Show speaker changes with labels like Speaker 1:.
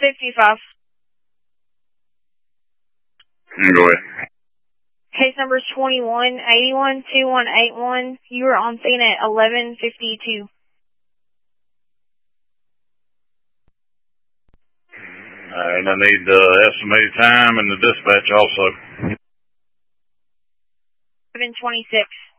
Speaker 1: 1155.
Speaker 2: Go ahead.
Speaker 1: Case number is 2181-2181. You were on scene at 1152.
Speaker 2: And I need the estimated time and the dispatch also.
Speaker 1: 726.